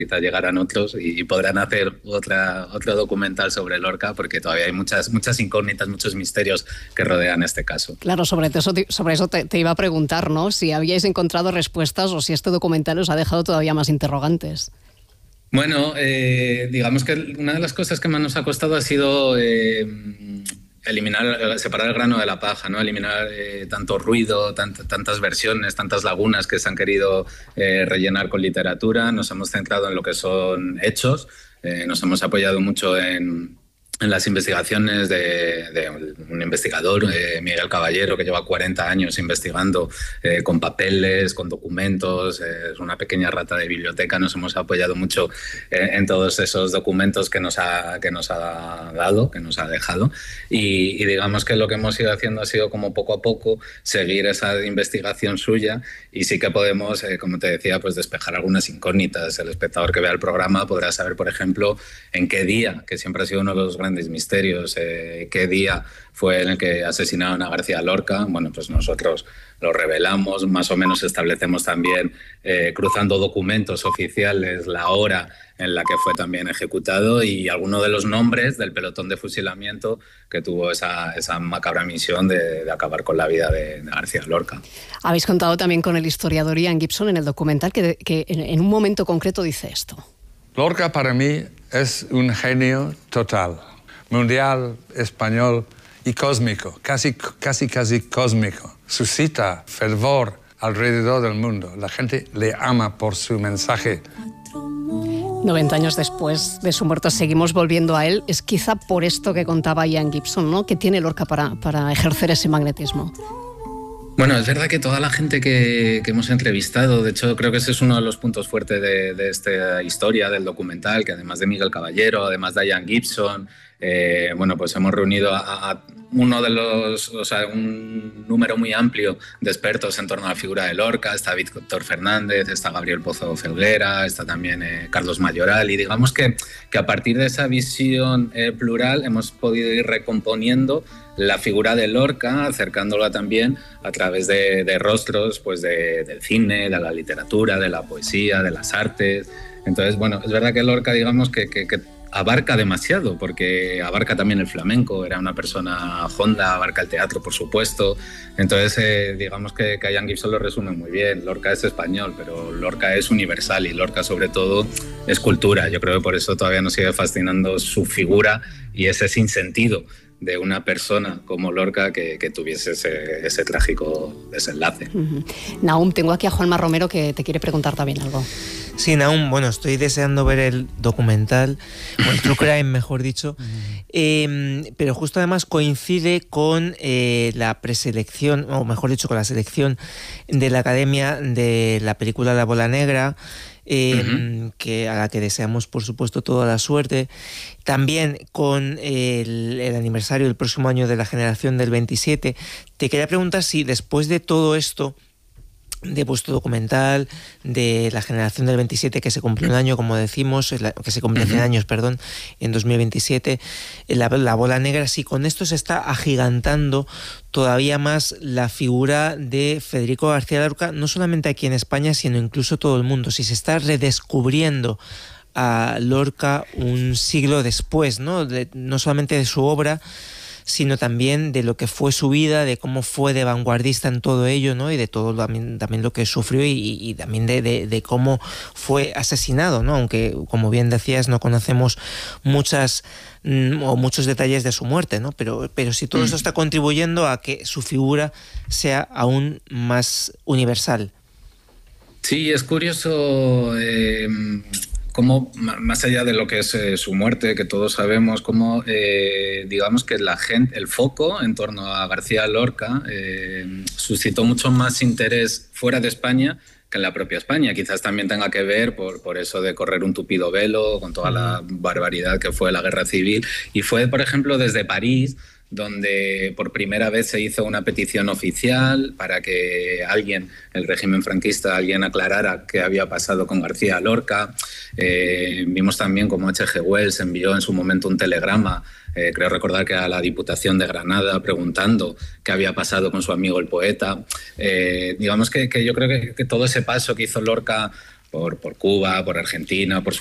quizás llegarán otros y podrán hacer otro documental sobre Lorca, porque todavía hay muchas incógnitas, muchos misterios que rodean este caso. Claro, sobre eso te iba a preguntar, ¿no? Si habíais encontrado respuestas o si este documental os ha dejado todavía más interrogantes. Bueno, digamos que una de las cosas que más nos ha costado ha sido separar el grano de la paja, ¿no? Eliminar tanto ruido, tantas versiones, tantas lagunas que se han querido rellenar con literatura. Nos hemos centrado en lo que son hechos, nos hemos apoyado mucho en las investigaciones de un investigador, Miguel Caballero, que lleva 40 años investigando con papeles, con documentos, es una pequeña rata de biblioteca. Nos hemos apoyado mucho en todos esos documentos que nos ha dado, que nos ha dejado, y digamos que lo que hemos ido haciendo ha sido como poco a poco seguir esa investigación suya, y sí que podemos, como te decía, pues despejar algunas incógnitas. El espectador que vea el programa podrá saber, por ejemplo, en qué día, que siempre ha sido uno de los grandes misterios, qué día fue en el que asesinaron a García Lorca. Bueno, pues nosotros lo revelamos, más o menos establecemos también, cruzando documentos oficiales, la hora en la que fue también ejecutado y alguno de los nombres del pelotón de fusilamiento que tuvo esa macabra misión de acabar con la vida de García Lorca. Habéis contado también con el historiador Ian Gibson en el documental que en un momento concreto dice esto. Lorca para mí es un genio total, mundial, español y cósmico, casi cósmico. Suscita fervor alrededor del mundo. La gente le ama por su mensaje. 90 años después de su muerte seguimos volviendo a él. Es quizá por esto que contaba Ian Gibson, ¿no?, que tiene Lorca para ejercer ese magnetismo. Bueno, es verdad que toda la gente que hemos entrevistado, de hecho creo que ese es uno de los puntos fuertes de esta historia, del documental, que además de Miguel Caballero, además de Ian Gibson, bueno, pues hemos reunido a uno de los, o sea, un número muy amplio de expertos en torno a la figura de Lorca. Está Víctor Fernández, está Gabriel Pozo Felguera, está también Carlos Mayoral, y digamos que a partir de esa visión plural hemos podido ir recomponiendo la figura de Lorca, acercándola también a través de rostros, pues del cine, de la literatura, de la poesía, de las artes. Entonces, bueno, es verdad que Lorca, digamos que abarca demasiado, porque abarca también el flamenco, era una persona honda, abarca el teatro, por supuesto. Entonces, digamos que Ian Gibson lo resume muy bien. Lorca es español, pero Lorca es universal, y Lorca sobre todo es cultura. Yo creo que por eso todavía nos sigue fascinando su figura y ese sinsentido de una persona como Lorca que tuviese ese trágico desenlace. Nahum, tengo aquí a Juanma Romero que te quiere preguntar también algo. Sí, Nahum, bueno, estoy deseando ver el documental, o el True Crime, mejor dicho, pero justo además coincide con la preselección, o mejor dicho, con la selección de la Academia de la película La Bola Negra, a la que deseamos, por supuesto, toda la suerte. También con el aniversario del próximo año de la generación del 27. Te quería preguntar si después de todo esto, de vuestro documental, de la generación del 27, que se cumplió un año, como decimos, que se cumple 100 años, perdón, en 2027, la Bola Negra, si con esto se está agigantando todavía más la figura de Federico García Lorca, no solamente aquí en España, sino incluso todo el mundo, si se está redescubriendo a Lorca un siglo después, ¿no? No solamente de su obra, sino también de lo que fue su vida, de cómo fue de vanguardista en todo ello, ¿no? Y de todo también lo que sufrió y también de cómo fue asesinado, ¿no? Aunque, como bien decías, no conocemos muchos detalles de su muerte, ¿no? Pero sí, todo eso está contribuyendo a que su figura sea aún más universal. Sí, es curioso cómo, más allá de lo que es su muerte, que todos sabemos, cómo digamos que la gente, el foco en torno a García Lorca suscitó mucho más interés fuera de España que en la propia España. Quizás también tenga que ver por eso de correr un tupido velo con toda la barbaridad que fue la guerra civil. Y fue, por ejemplo, desde París, donde por primera vez se hizo una petición oficial para que el régimen franquista, aclarara qué había pasado con García Lorca. Vimos también cómo H.G. Wells envió en su momento un telegrama, creo recordar que a la Diputación de Granada, preguntando qué había pasado con su amigo el poeta. Digamos que yo creo que todo ese paso que hizo Lorca por Cuba, por Argentina, por